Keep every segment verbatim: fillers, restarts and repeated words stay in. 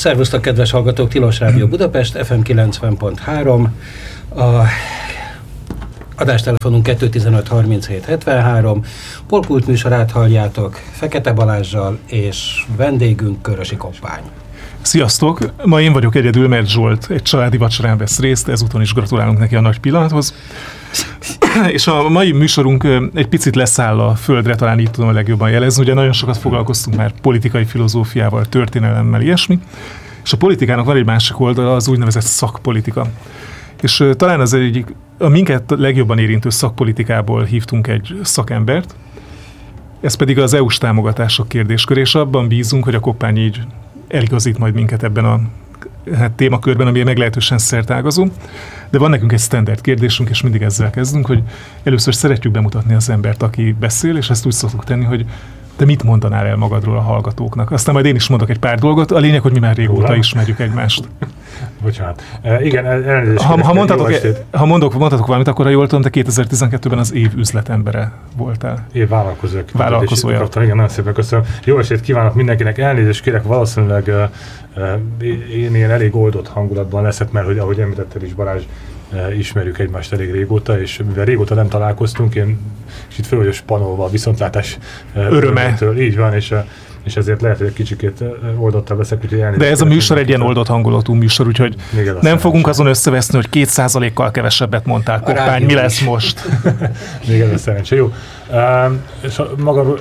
Szervusztok, kedves hallgatók, Tilos Rádió Budapest, ef em kilencven pont három. A adástelefonunk kettő tizenöt harminchét hetvenhárom. Polkult műsorát halljátok Fekete Balázssal, és vendégünk Körösi Koppány. Sziasztok! Ma én vagyok egyedül, mert Zsolt egy családi vacsorán vesz részt, ezúton is gratulálunk neki a nagy pillanathoz. És a mai műsorunk egy picit leszáll a földre, talán így tudom a legjobban jelezni. Ugye nagyon sokat foglalkoztunk már politikai filozófiával, történelemmel, ilyesmi. És a politikának van egy másik oldala, az úgynevezett szakpolitika. És uh, talán az egyik, a minket legjobban érintő szakpolitikából hívtunk egy szakembert, ez pedig az é u-s támogatások kérdéskör, és abban bízunk, hogy a Koppány így eligazít majd minket ebben a hát, témakörben, ami meglehetősen szertágazó. De van nekünk egy standard kérdésünk, és mindig ezzel kezdünk, hogy először szeretjük bemutatni az embert, aki beszél, és ezt úgy szoktuk tenni, hogy te mit mondanál el magadról a hallgatóknak? Aztán majd én is mondok egy pár dolgot. A lényeg, hogy mi már régóta Húra. ismerjük egymást. Bocsánat. E, igen, elnézést. Ha, ha, mondhatok, ha mondok, mondhatok valamit, akkor ha jól tudom, te kétezer-tizenkettőben az év üzletembere voltál. Év vállalkozó. Vállalkozója. Kaptam, igen, nagyon szépen köszönöm. Jó estét kívánok mindenkinek. Elnézést kérek, valószínűleg uh, én ilyen elég oldott hangulatban leszek, mert hogy ahogy említetted is, Balázs, uh, ismerjük egymást elég régóta, és mivel régóta nem találkoztunk, én és itt föl vagyok spanolva a viszontlátás uh, öröme. Így van, és uh, és ezért lehet, hogy egy kicsikét oldottabb leszek, úgyhogy elnézést. De ez a műsor egy ilyen oldott hangulatú műsor, úgyhogy nem fogunk azon összeveszni, hogy két százalékkal kevesebbet mondtál, Koppány, mi lesz most? Még ez a szerencsé. Jó. Uh, maga uh,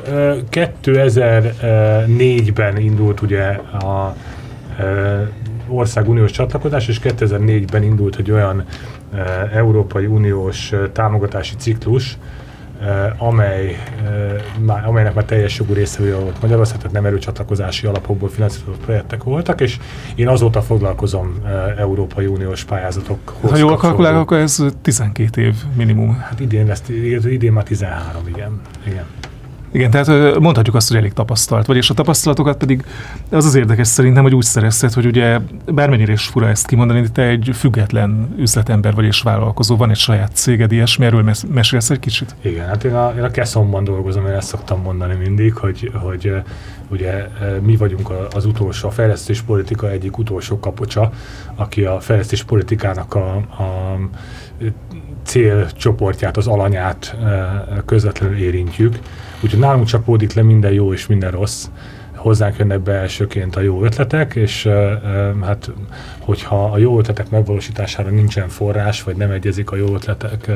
kétezer-négyben indult ugye a uh, ország uniós csatlakozás, és kétezer-négyben indult egy olyan uh, Európai Uniós uh, támogatási ciklus, Uh, amely, uh, amelynek már teljes jogú részevője volt Magyarország, tehát nem erőcsatlakozási alapokból finanszírozott projektek voltak, és én azóta foglalkozom uh, Európai Uniós pályázatokhoz. Ha jól kalkulálok, akkor ez tizenkét év minimum. Hát idén, lesz, idén már tizenhárom, igen. igen. Igen, tehát mondhatjuk azt, hogy elég tapasztalt vagy, és a tapasztalatokat pedig az az érdekes szerintem, hogy úgy szerezted, hogy ugye bármennyire is fura ezt kimondani, de te egy független üzletember vagy és vállalkozó, van egy saját céged, ilyesmi, erről mes- mesélsz egy kicsit? Igen, hát én a, én a Keszonban dolgozom, én ezt szoktam mondani mindig, hogy, hogy ugye mi vagyunk az utolsó, a fejlesztéspolitika egyik utolsó kapocsa, aki a fejlesztéspolitikának a, a célcsoportját, az alanyát közvetlenül érintjük. Úgyhogy nálunk csapódik le minden jó és minden rossz. Hozzánk jönnek be elsőként a jó ötletek, és hát hogyha a jó ötletek megvalósítására nincsen forrás, vagy nem egyezik a jó ötletek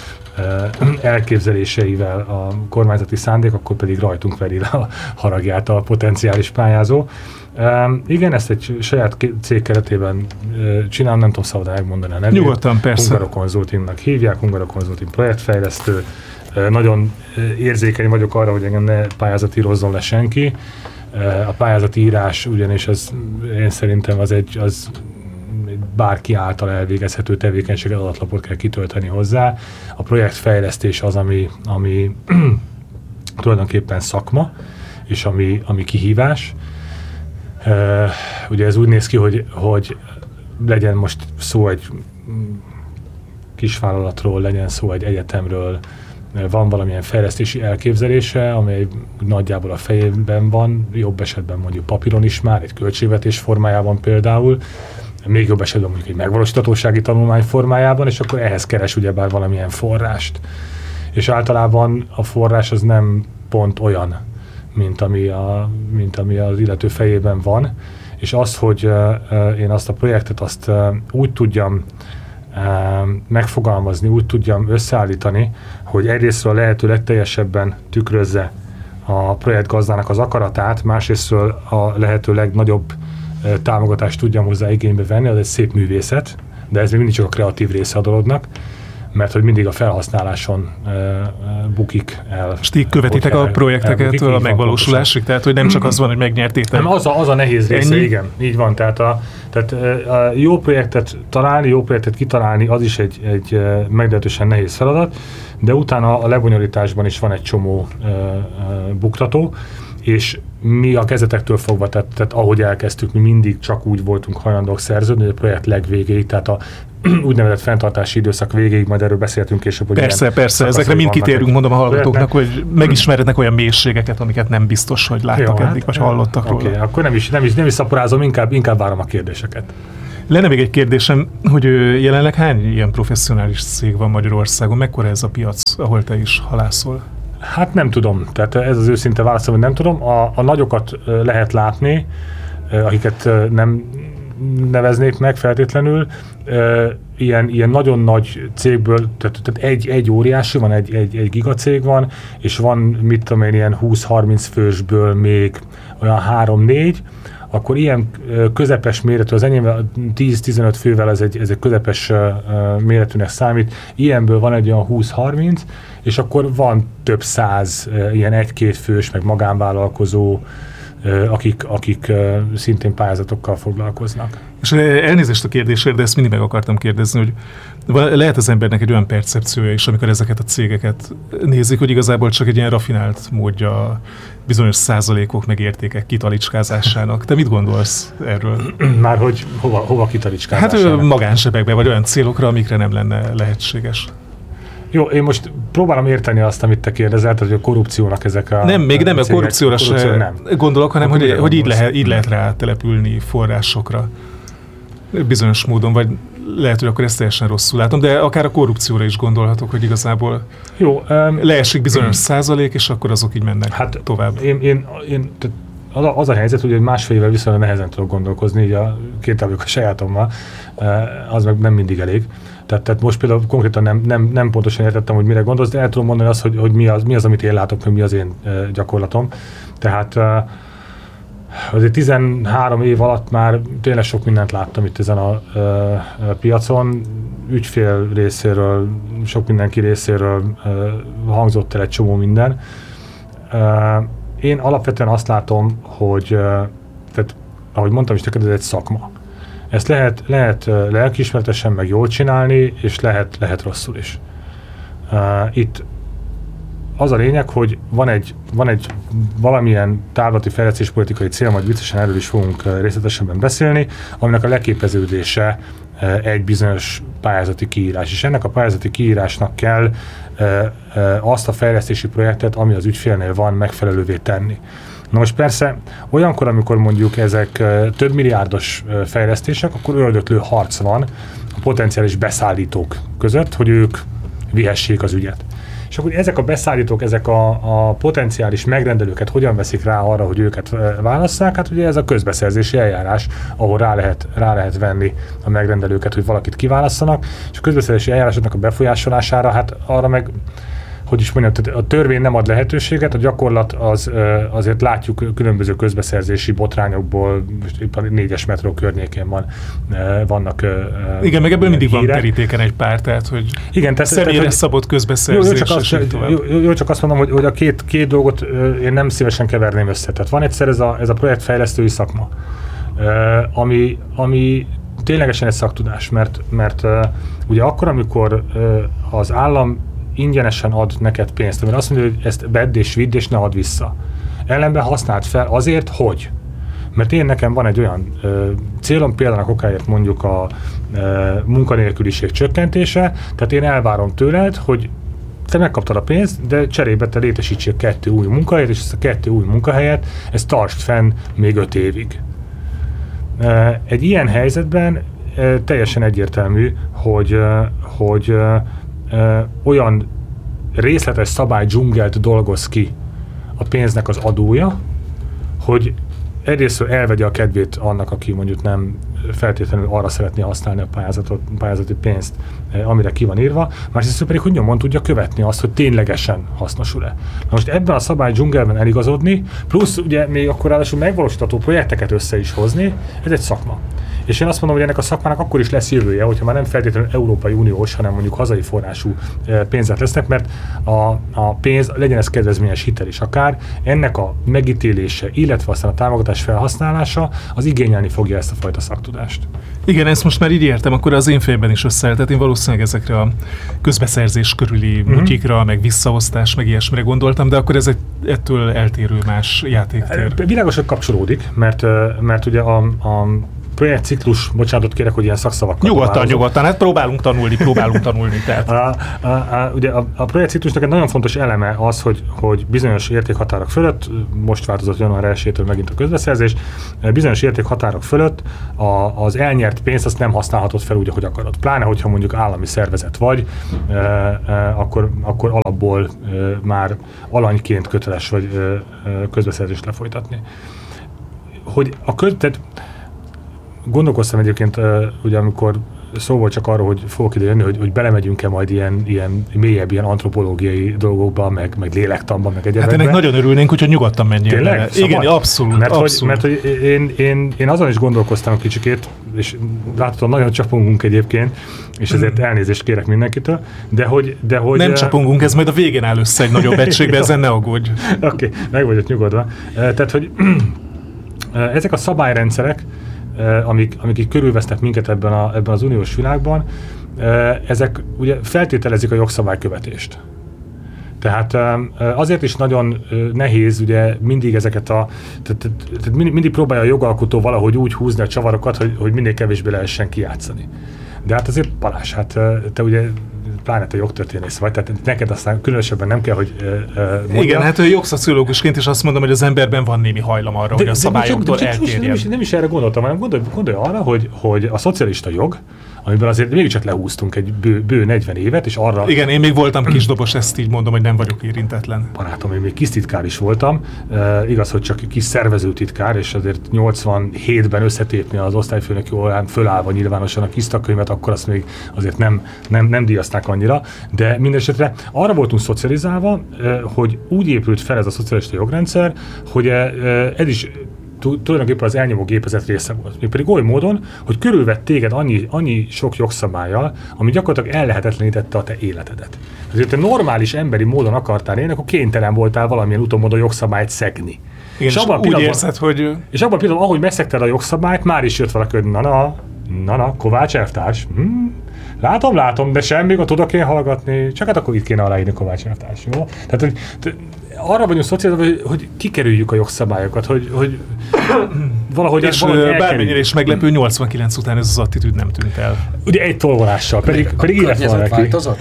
elképzeléseivel a kormányzati szándék, akkor pedig rajtunk veri le a haragját a potenciális pályázó. Um, igen, ezt egy saját cég keretében uh, csinálom, nem tudom szabad megmondani a nevét. Nyugodtan, persze. Hungaro Consultingnak hívják, Hungaro Consulting projektfejlesztő. Uh, nagyon uh, érzékeny vagyok arra, hogy engem ne pályázatírozzon le senki. Uh, a pályázatírás ugyanis az, én szerintem az egy az bárki által elvégezhető tevékenység, adatlapot kell kitölteni hozzá. A projektfejlesztés az, ami, ami tulajdonképpen szakma, és ami, ami kihívás. Uh, ugye ez úgy néz ki, hogy, hogy legyen most szó egy kisvállalatról, legyen szó egy egyetemről, van valamilyen fejlesztési elképzelése, amely nagyjából a fejében van, jobb esetben mondjuk papíron is már, egy költségvetés formájában például, még jobb esetben mondjuk egy megvalósíthatósági tanulmány formájában, és akkor ehhez keres ugyebár valamilyen forrást. És általában a forrás az nem pont olyan, mint ami, a, mint ami az illető fejében van, és az, hogy uh, én azt a projektet azt uh, úgy tudjam uh, megfogalmazni, úgy tudjam összeállítani, hogy egyrésztről a lehető legteljesebben tükrözze a projektgazdának az akaratát, másrésztről a lehető legnagyobb uh, támogatást tudjam hozzá igénybe venni, az egy szép művészet, de ez még mindig csak a kreatív része a dolognak, mert hogy mindig a felhasználáson uh, bukik el. És ti követitek a projekteket a megvalósulásig? Tehát, hogy nem csak az van, hogy megnyertétek? Nem, az a, az a nehéz része, ennyi? Igen, így van. Tehát, a, tehát a jó projektet találni, jó projektet kitalálni, az is egy, egy meglehetősen nehéz feladat, de utána a lebonyolításban is van egy csomó uh, uh, buktató, és mi a kezdetektől fogva, tehát, tehát ahogy elkezdtük, mi mindig csak úgy voltunk hajlandók szerződni, hogy a projekt legvégéig, tehát a úgynevezett fenntartási időszak végéig, majd erről beszéltünk később, hogy persze, persze, ezekre mind kitérünk, mondom a hallgatóknak, hogy megismerhetnek olyan mélységeket, amiket nem biztos, hogy láttak jó, eddig, vagy hallottak okay, róla. Akkor nem is, nem is, nem is szaporázom, inkább, inkább várom a kérdéseket. Lenne még egy kérdésem, hogy jelenleg hány ilyen professzionális cég van Magyarországon? Mekkora ez a piac, ahol te is halászol? Hát nem tudom, tehát ez az őszinte válaszom, hogy nem tudom. A, a nagyokat lehet látni, akiket nem neveznék meg feltétlenül. Ilyen, ilyen nagyon nagy cégből, tehát, tehát egy, egy óriási van, egy, egy, egy gigacég van, és van, mit tudom én, ilyen húsz-harminc fősből még olyan három-négy, akkor ilyen közepes méretű, az enyémben tíz-tizenöt fővel ez egy, ez egy közepes méretűnek számít, ilyenből van egy olyan húsz-harminc, és akkor van több száz ilyen egy-két fős, meg magánvállalkozó, akik, akik szintén pályázatokkal foglalkoznak. És elnézést a kérdésért, de ezt mindig meg akartam kérdezni, hogy lehet az embernek egy olyan percepciója is, amikor ezeket a cégeket nézik, hogy igazából csak egy ilyen rafinált módja bizonyos százalékok meg értékek kitalicskázásának. Te mit gondolsz erről? Már hogy hova, hova kitalicskázásának? Hát magánsebekbe, vagy olyan célokra, amikre nem lenne lehetséges. Jó, én most próbálom érteni azt, amit te kérdezel, tehát, hogy a korrupciónak ezek a... Nem, még nem a, a korrupcióra se nem. gondolok, hanem hogy, hogy így, lehet, így lehet rá települni forrásokra. Bizonyos módon, vagy lehet, hogy akkor ezt teljesen rosszul látom, de akár a korrupcióra is gondolhatok, hogy igazából Jó, um, leesik bizonyos um, százalék, és akkor azok így mennek hát tovább. Én, én, én, az, a, az a helyzet, hogy másfél évvel viszonylag nehezen tudok gondolkozni, így a két a sajátommal, az meg nem mindig elég. Tehát, tehát most például konkrétan nem, nem, nem pontosan értettem, hogy mire gondolsz, de el tudom mondani azt, hogy, hogy mi, az, mi az, amit én látok, hogy mi az én e, gyakorlatom. Tehát e, azért tizenhárom év alatt már tényleg sok mindent láttam itt ezen a e, e, piacon. Ügyfél részéről, sok mindenki részéről e, hangzott el egy csomó minden. E, én alapvetően azt látom, hogy e, tehát, ahogy mondtam is neked, ez egy szakma. Ezt lehet, lehet lelkiismeretesen meg jól csinálni, és lehet, lehet rosszul is. Uh, itt az a lényeg, hogy van egy, van egy valamilyen távlati fejlesztéspolitikai cél, majd viccesen erről is fogunk részletesebben beszélni, aminek a leképeződése uh, egy bizonyos pályázati kiírás. És ennek a pályázati kiírásnak kell uh, uh, azt a fejlesztési projektet, ami az ügyfélnél van, megfelelővé tenni. Na most persze, olyankor, amikor mondjuk ezek több milliárdos fejlesztések, akkor öldöklő harc van a potenciális beszállítók között, hogy ők vihessék az ügyet. És akkor ezek a beszállítók, ezek a, a potenciális megrendelőket hogyan veszik rá arra, hogy őket válasszák? Hát ugye ez a közbeszerzési eljárás, ahol rá lehet, rá lehet venni a megrendelőket, hogy valakit kiválasszanak, és a közbeszerzési eljárásoknak a befolyásolására, hát arra meg hogy is mondjam, a törvény nem ad lehetőséget, a gyakorlat az, azért látjuk különböző közbeszerzési botrányokból, most épp a négyes metró környékén van, vannak igen, meg ebből mindig hírek. Van terítéken egy pár, tehát hogy igen, tehát, személyre tehát, szabott közbeszerzés. Jó, jó, csak azt, jó, jó, csak azt mondom, hogy, hogy a két, két dolgot én nem szívesen keverném össze. Tehát van egyszer ez a, ez a projektfejlesztői szakma, ami, ami ténylegesen egy szaktudás, mert, mert ugye akkor, amikor az állam ingyenesen ad neked pénzt, mert azt mondja, hogy ezt vedd és vidd, és ne add vissza. Ellenben használd fel azért, hogy. Mert én nekem van egy olyan ö, célom, például okáért mondjuk a ö, munkanélküliség csökkentése, tehát én elvárom tőled, hogy te megkaptad a pénzt, de cserébe te létesítsél kettő új munkahelyet, és ezt a kettő új munkahelyet, ezt tartsd fenn még öt évig. Egy ilyen helyzetben teljesen egyértelmű, hogy, hogy Ö, olyan részletes szabálydzsungelt dolgoz ki a pénznek az adója, hogy egyrészt elvegye a kedvét annak, aki mondjuk nem feltétlenül arra szeretné használni a pályázatot, pályázati pénzt, amire ki van írva, másrészt pedig, hogy nyomon tudja követni azt, hogy ténylegesen hasznosul-e. Na most ebben a szabálydzsungelben eligazodni, plusz ugye még akkor ráadásul megvalósítható projekteket össze is hozni, ez egy szakma. És én azt mondom, hogy ennek a szakmának akkor is lesz jövője, hogyha már nem feltétlenül Európai Uniós, hanem mondjuk hazai forrású pénzek lesznek, mert a, a pénz, legyen ez kedvezményes hitel is akár, ennek a megítélése, illetve aztán a támogatás felhasználása, az igényelni fogja ezt a fajta szaktudást. tudást. Igen, ezt most már így értem, akkor az én fejemben is összeáll. Tehát én valószínűleg ezekre a közbeszerzés körüli uh-huh. mutyikra, meg visszaosztás, meg ilyesmire gondoltam, de akkor ez egy ettől eltérő más játéktér. Világosan kapcsolódik, mert, mert ugye a, a projektciklus, bocsánatot kérek, hogy ilyen szakszavakkal Nyugodtan, változom. nyugodtan, hát próbálunk tanulni, próbálunk tanulni. Tehát. A, a, a, ugye a, a projektciklusnak egy nagyon fontos eleme az, hogy, hogy bizonyos értékhatárok fölött, most változott január elsejétől megint a közbeszerzés, bizonyos értékhatárok fölött a, az elnyert pénzt azt nem használhatod fel úgy, ahogy akarod. Pláne, hogyha mondjuk állami szervezet vagy, e, e, akkor, akkor alapból e, már alanyként köteles vagy e, közbeszerzést lefolytatni. Hogy a köz, tehát gondolkoztam egyébként, uh, ugye amikor szó volt csak arról, hogy fogok ide jönni, hogy, hogy belemegyünk-e majd ilyen, ilyen mélyebb, ilyen antropológiai dolgokba, meg, meg lélektanba, meg egyébként. Hát ennek nagyon örülnénk, hogyha nyugodtan menjél. Tényleg? Igen, abszolút. Mert, abszolút. Hogy, mert hogy én, én, én azon is gondolkoztam kicsikét, és láthatóan nagyon csapongunk egyébként, és ezért elnézést kérek mindenkitől, de hogy... De hogy nem csapongunk, ez majd a végén áll össze egy nagyobb egységbe, ezen ne aggódj. Oké, okay, meg vagyok nyugodva. Tehát, hogy ezek a szabályrendszerek, amik, amik így körülvesznek minket ebben, a, ebben az uniós világban, ezek ugye feltételezik a jogszabálykövetést. Tehát azért is nagyon nehéz ugye mindig ezeket a... Tehát, tehát mindig, mindig próbálja a jogalkotó valahogy úgy húzni a csavarokat, hogy, hogy minél kevésbé lehessen kijátszani. De hát azért Balázs, hát te ugye pláne te jogtörténész vagy, tehát neked aztán különösebben nem kell, hogy mondjam. Igen, hát jogszociológusként is azt mondom, hogy az emberben van némi hajlam arra, de, hogy a szabályoktól eltérjen. Nem is, nem is erre gondoltam, hanem gondolj, gondolj arra, hogy, hogy a szocialista jog, amiben azért mégiscsak lehúztunk egy bő, bő negyven évet, és arra... Igen, én még voltam kisdobos, ezt így mondom, hogy nem vagyok érintetlen. Barátom, én még kis titkár is voltam, uh, igaz, hogy csak kis szervezőtitkár, és azért nyolcvanhétben összetépni az osztályfőnöki órán fölállva nyilvánosan a kis szakkönyvet, akkor azt még azért nem, nem, nem díjazták annyira, de mindesetre arra voltunk szocializálva, uh, hogy úgy épült fel ez a szocialista jogrendszer, hogy uh, ez is tulajdonképpen az elnyomó gépezet része volt. Még pedig oly módon, hogy körülvett téged annyi, annyi sok jogszabállyal, ami gyakorlatilag ellehetetlenítette a te életedet. Azért, ha te normális emberi módon akartál élni, akkor kénytelen voltál valamilyen utómódon jogszabályt szegni. Igen, és abban úgy érzed, hogy... És abban a pillanatban, ahogy megszegted a jogszabályt, már is jött valaki, hogy na na, na na, Kovács elvtárs. Hmm. Látom, látom, de semmi, ha tudok én hallgatni, csak hát akkor itt kéne aláírni Kovács elvtárs, jó? Tehát, hogy arra vagyunk szociálban, hogy, hogy kikerüljük a jogszabályokat, hogy, hogy valahogy... És bármennyire is meglepő, nyolcvankilenc után ez az attitűd nem tűnt el. Ugye egy tolvonással, pedig, a pedig élet van neki. Változott?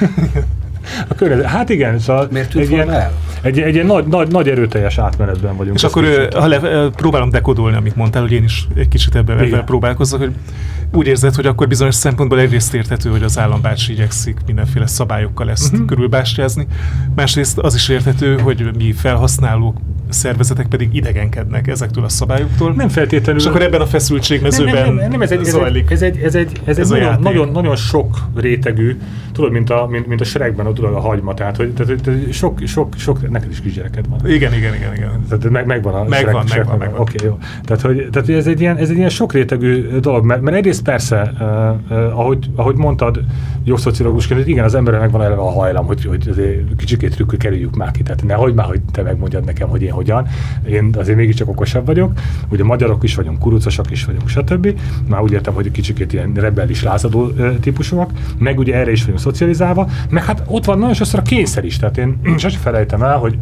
A környezet, hát igen, szóval miért tűnt egy, ilyen, el? egy, egy ilyen nagy, nagy, nagy erőteljes átmenetben vagyunk. És akkor ha le, próbálom dekodolni, amit mondtál, hogy én is egy kicsit ebben, ebben próbálkozzak, hogy úgy érzed, hogy akkor bizonyos szempontból egyrészt érthető, hogy az állambácsi igyekszik mindenféle szabályokkal ezt uh-huh. körülbástyázni. Másrészt az is érthető, hogy mi felhasználók, szervezetek pedig idegenkednek ezektől a szabályoktól. Nem feltétlenül. És akkor ebben a feszültségmezőben nem, nem, nem, nem, ez egy, zajlik. Ez egy, ez egy, ez egy nagyon, nagyon, nagyon sok rétegű, tudod, mint a, mint, mint a Shrekben, tudod, a hagyma, tehát, hogy tehát, tehát sok, sok, sok, neked is kisgyereked van. Igen, igen, igen, igen. Tehát meg, megvan a megvan, Shrek, Shrek, megvan, megvan. Oké, okay, jó. Tehát, hogy, tehát, hogy ez egy ilyen, ez egy ilyen sok rétegű dolog, mert, mert egyrészt persze, uh, uh, ahogy, ahogy mondtad, jogszociológusként, hogy igen, az emberre megvan eleve a hajlam, hogy, hogy azért kicsikét trükkül kerüljük már ki, tehát nehogy már, hogy te megmondjad nekem, hogy én hogyan. Én azért mégiscsak okosabb vagyok, ugye magyarok is vagyunk, kurucosak is vagyunk, stb. Már úgy értem, hogy kicsikét ilyen rebellis lázadó típusúak, meg ugye erre is vagyunk szocializálva, meg hát ott van nagyon sokszor a kényszer is, tehát én sosem felejtem el, hogy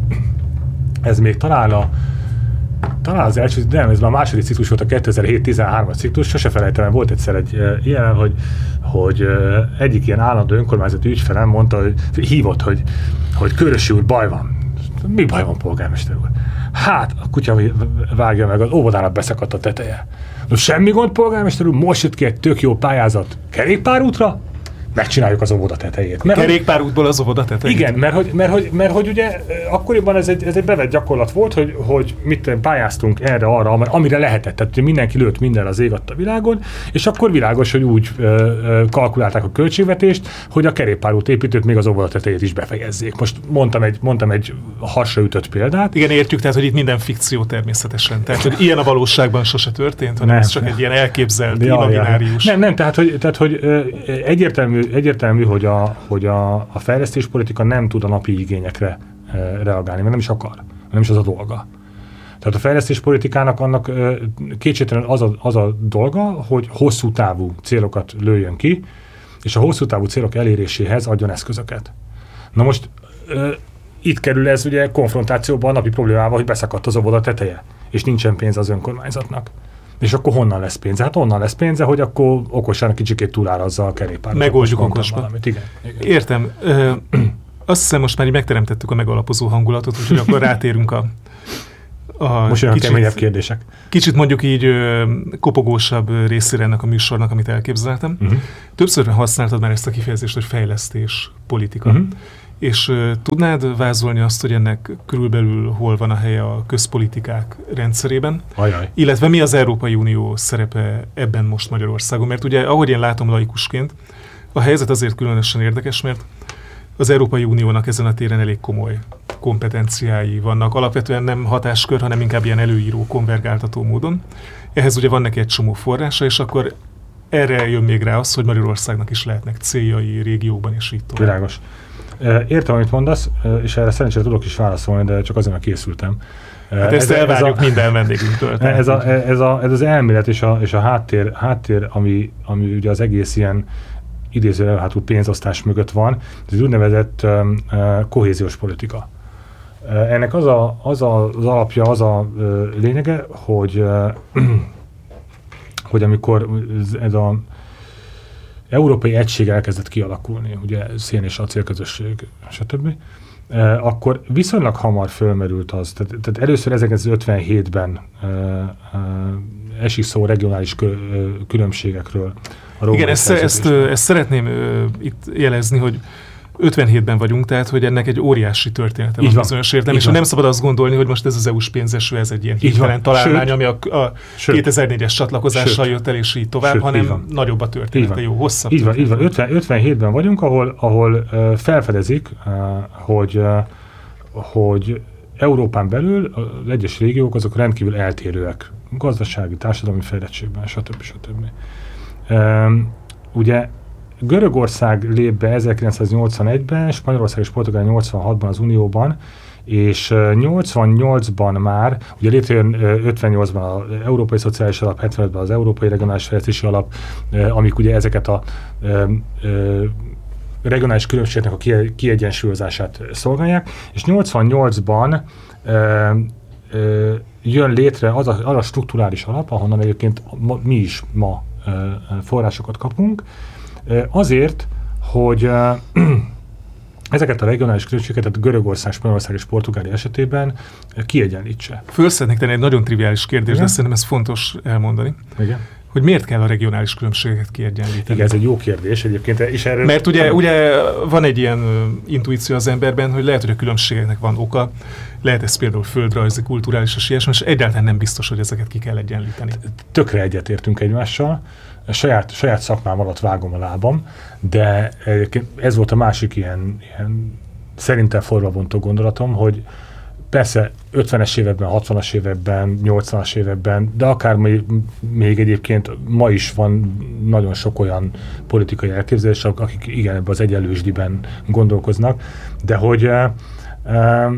ez még talán a talán az első, nem, ez már a második ciklus volt, a kétezer-hét tizenhármas ciklus, sose felejtem el, volt egyszer egy e, ilyen, hogy, hogy e, egyik ilyen állandó önkormányzati ügyfelem mondta, hogy hívott, hogy, hogy Körösi úr, baj van. Mi baj van, polgármester úr? Hát, a kutya vágja meg, az óvodának beszakadt a teteje. No, semmi gond, polgármester úr, most jött ki egy tök jó pályázat kerékpárútra, megcsináljuk az óvoda tetejét. Mert kerékpárútból az óvoda tetejét. Igen, mert hogy, mert, hogy, mert hogy ugye akkoriban ez egy, ez egy bevett gyakorlat volt, hogy, hogy mit pályáztunk erre, arra, amire lehetett. Tehát mindenki lőtt minden az ég adta a világon, és akkor világos, hogy úgy ö, ö, kalkulálták a költségvetést, hogy a kerékpárút építők még az óvoda tetejét is befejezzék. Most mondtam egy, mondtam egy hasra ütött példát. Igen, értjük, tehát, hogy itt minden fikció természetesen. Tehát, hogy ilyen a valóságban sose történt, hanem nem, ez csak nem. Egy ilyen elképzelt, ja, imaginárius. Ja. Nem, nem, tehát, hogy, tehát, hogy ö, egyértelmű Egyértelmű, hogy, a, hogy a, a fejlesztéspolitika nem tud a napi igényekre e, reagálni, mert nem is akar, nem is az a dolga. Tehát a fejlesztéspolitikának annak kétségtelenül az a, az a dolga, hogy hosszú távú célokat lőjön ki, és a hosszú távú célok eléréséhez adjon eszközöket. Na most itt kerül ez ugye konfrontációban a napi problémával, hogy beszakadt az óvoda teteje, és nincsen pénz az önkormányzatnak. És akkor honnan lesz pénze? Hát onnan lesz pénze, hogy akkor okosan kicsikét túlárazza a kerékpárt. Megoldjuk okosba. Igen, igen. Értem. Ö, azt hiszem, most már így megteremtettük a megalapozó hangulatot, úgyhogy akkor rátérünk a, a most olyan keményebb kérdések. Kicsit mondjuk így ö, kopogósabb részére ennek a műsornak, amit elképzeltem. Uh-huh. Többször használtad már ezt a kifejezést, hogy fejlesztés politika. Uh-huh. És uh, tudnád vázolni azt, hogy ennek körülbelül hol van a helye a közpolitikák rendszerében? Ajaj. Illetve mi az Európai Unió szerepe ebben most Magyarországon? Mert ugye, ahogy én látom laikusként, a helyzet azért különösen érdekes, mert az Európai Uniónak ezen a téren elég komoly kompetenciái vannak. Alapvetően nem hatáskör, hanem inkább ilyen előíró, konvergáltató módon. Ehhez ugye van neki egy csomó forrása, és akkor erre jön még rá az, hogy Magyarországnak is lehetnek céljai régióban, és így tovább. Világos. Értem, amit mondasz, és erre szerencsére tudok is válaszolni, de csak azért, mert készültem. Hát ezt ez, elvárjuk ez a, minden vendégünktől. Ez, a, ez, a, ez az elmélet és a, és a háttér, háttér ami, ami ugye az egész ilyen idézőjelben hátul pénzosztás mögött van, ez úgynevezett um, uh, kohéziós politika. Uh, ennek az, a, az a, az alapja, az a uh, lényege, hogy, uh, hogy amikor ez a európai egység elkezdett kialakulni, ugye szén és acélközösség, stb., eh, akkor viszonylag hamar fölmerült az, tehát, tehát először ezerkilencszázötvenhétben eh, eh, esik szó regionális kö, eh, különbségekről. Igen, ezt, ezt, ezt szeretném uh, itt jelezni, hogy ötvenhétben vagyunk, tehát hogy ennek egy óriási története van bizonyos értelme, és nem szabad azt gondolni, hogy most ez az é u-s pénzeső, ez egy ilyen hirtelen találmány, ami a, a kétezer-négyes csatlakozással jött el, és így tovább, sőt, hanem így nagyobb a története, jó, hosszabb így van, így van. ötven, ötvenhétben vagyunk, ahol, ahol uh, felfedezik, uh, hogy, uh, hogy Európán belül az egyes régiók azok rendkívül eltérőek, gazdasági, társadalmi fejlettségben, stb. stb. Uh, ugye Görögország lép be ezerkilencszáznyolcvanegyben, Spanyolország és Portugália nyolcvanhatban az Unióban, és nyolcvannyolcban már, ugye létrejön ötvennyolcban az Európai Szociális Alap, hetvenötben az Európai Regionális Fejlesztési Alap, amik ugye ezeket a regionális különbségeknek a kiegyensúlyozását szolgálják, és nyolcvannyolcban jön létre az a, az a strukturális alap, ahonnan egyébként mi is ma forrásokat kapunk, azért, hogy ezeket a regionális különbségeket, tehát Görögország, Spanyolország és Portugália esetében kiegyenlítse. Föl szeretnék tenni egy nagyon triviális kérdést, de szerintem ez fontos elmondani. Igen. Hogy miért kell a regionális különbségeket kiegyenlíteni? Igen, ez egy jó kérdés egyébként. És erről Mert ugye, ugye van egy ilyen uh, intuíció az emberben, hogy lehet, hogy a különbségeknek van oka, lehet ez például földrajzi, kulturális és ilyesmi, és egyáltalán nem biztos, hogy ezeket ki kell egyenlíteni. Tökre egyetértünk egymással. Saját, saját szakmám alatt vágom a lábam, de ez volt a másik ilyen, ilyen szerintem forrabontó gondolatom, hogy persze ötvenes években, hatvanas években, nyolcvanas években, de akár még, még egyébként ma is van nagyon sok olyan politikai elképzelés, akik igen, ebben az egyenlősdiben gondolkoznak, de hogy tehát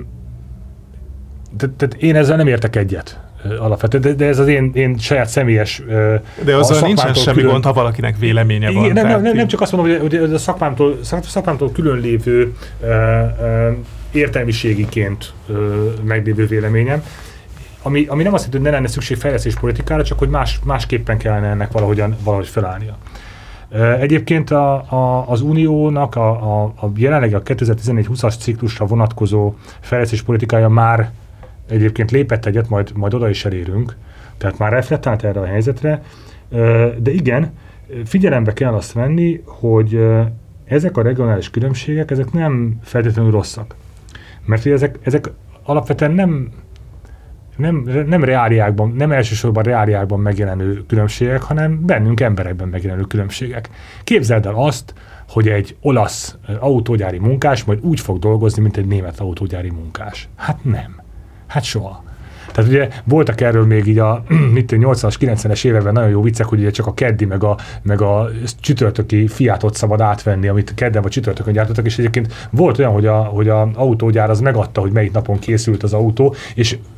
te, te, én ezzel nem értek egyet. Alapvetően, de, de ez az én, én saját személyes... De azzal nincsen semmi külön... gond, ha valakinek véleménye van. Nem, nem, nem, nem csak azt mondom, hogy, hogy a szakmámtól, szakmámtól külön lévő uh, uh, értelmiségiként uh, meglévő véleményem, ami, ami nem azt jelenti, hogy ne lenne szükség fejlesztéspolitikára, csak hogy más, másképpen kellene ennek valahogyan, valahogy felállnia. Uh, egyébként a, a, az Uniónak a, a, a jelenleg a kétezer-tizennégy-húszas ciklusra vonatkozó fejlesztéspolitikája már egyébként lépett egyet, majd, majd oda is elérünk, tehát már reflektált erre a helyzetre, de igen, figyelembe kell azt venni, hogy ezek a regionális különbségek, ezek nem feltétlenül rosszak. Mert ezek, ezek alapvetően nem, nem, nem reáliákban, nem elsősorban reáliákban megjelenő különbségek, hanem bennünk emberekben megjelenő különbségek. Képzeld el azt, hogy egy olasz autógyári munkás majd úgy fog dolgozni, mint egy német autógyári munkás. Hát nem. Hát soha. Tehát ugye voltak erről még így a nyolcvanas, kilencvenes években nagyon jó viccek, hogy ugye csak a keddi meg a, meg a csütörtöki Fiatot szabad átvenni, amit kedden vagy csütörtökön gyártottak, és egyébként volt olyan, hogy a, hogy a autógyár az megadta, hogy melyik napon készült az autó, és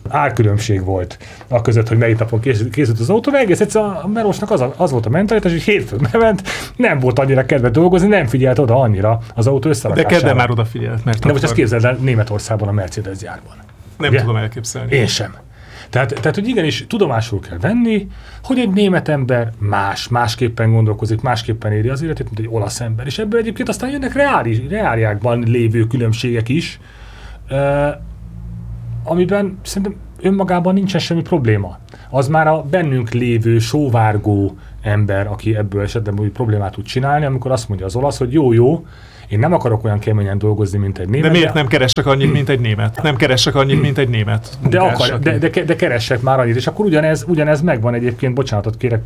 árkülönbség volt a között, hogy melyik napon készült az autó, egész egyszerűen a melósnak az, az volt a mentalitás, hogy hétfőn bement, nem volt annyira kedve dolgozni, nem figyelt oda annyira az autó összerakására. De kedden már odafigyelt. Mert de most ezt képzeld el Németországban a Mercedes gyárban. Nem ugye? Tudom elképzelni. Én sem. Tehát, tehát, hogy igenis tudomásul kell venni, hogy egy német ember más, másképpen gondolkozik, másképpen éri az életét, mint egy olasz ember. És ebből egyébként aztán jönnek reáli, reáliákban lévő különbségek is, uh, amiben szerintem önmagában nincsen semmi probléma. Az már a bennünk lévő, sóvárgó ember, aki ebből esetben úgy problémát tud csinálni, amikor azt mondja az olasz, hogy jó, jó, én nem akarok olyan keményen dolgozni, mint egy német. De miért nem keresek annyit, mint egy német? Nem keresek annyit, mint egy német. De, akar, de, de, de keressek már annyit, és akkor ugyanez, ugyanez megvan egyébként, bocsánatot kérek,